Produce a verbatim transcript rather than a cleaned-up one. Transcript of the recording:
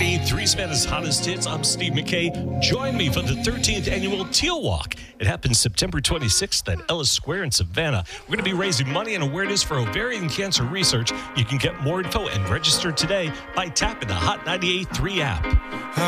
ninety-eight point three Savannah's hottest hits. I'm Steve McKay. Join me for the thirteenth annual Teal Walk. It happens September twenty-sixth at Ellis Square in Savannah. We're going to be raising money and awareness for ovarian cancer research. You can get more info and register today by tapping the Hot ninety-eight point three app.